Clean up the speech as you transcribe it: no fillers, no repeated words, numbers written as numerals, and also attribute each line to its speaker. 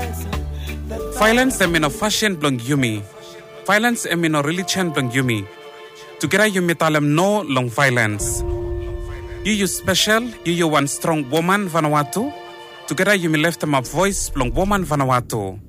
Speaker 1: Violence em in fashion blong yumi. Violence em in religion blong yumi. Together yumi talem no long violence. You special, you one strong woman Vanuatu. Together yumi left them a voice blong woman Vanuatu.